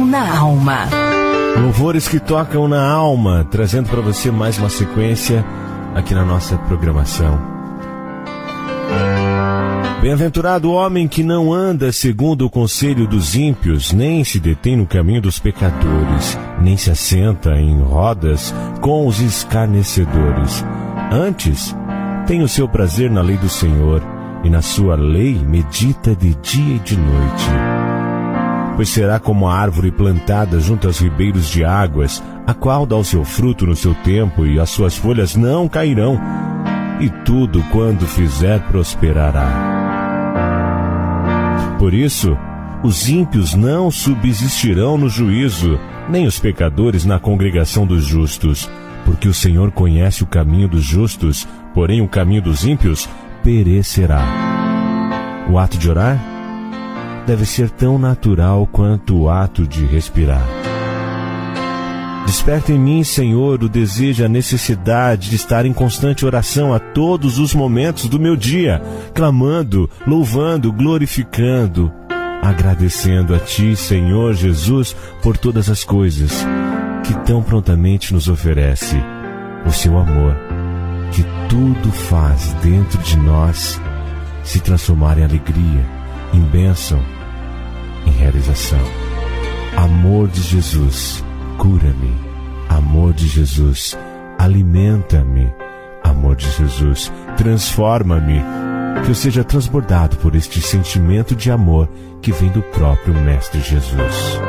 na alma. Louvores que tocam na alma, trazendo para você mais uma sequência aqui na nossa programação. Bem-aventurado o homem que não anda segundo o conselho dos ímpios, nem se detém no caminho dos pecadores, nem se assenta em rodas com os escarnecedores. Antes, tem o seu prazer na lei do Senhor, e na sua lei medita de dia e de noite. Pois será como a árvore plantada junto aos ribeiros de águas, a qual dá o seu fruto no seu tempo, e as suas folhas não cairão, e tudo quando fizer prosperará. Por isso, os ímpios não subsistirão no juízo, nem os pecadores na congregação dos justos, porque o Senhor conhece o caminho dos justos, porém o caminho dos ímpios perecerá. O ato de orar deve ser tão natural quanto o ato de respirar. Desperta em mim, Senhor, o desejo e a necessidade de estar em constante oração a todos os momentos do meu dia, clamando, louvando, glorificando, agradecendo a Ti, Senhor Jesus, por todas as coisas que tão prontamente nos oferece, o Seu amor, que tudo faz dentro de nós se transformar em alegria, em bênção, em realização. Amor de Jesus, cura-me. Amor de Jesus, alimenta-me. Amor de Jesus, transforma-me. Que eu seja transbordado por este sentimento de amor que vem do próprio Mestre Jesus.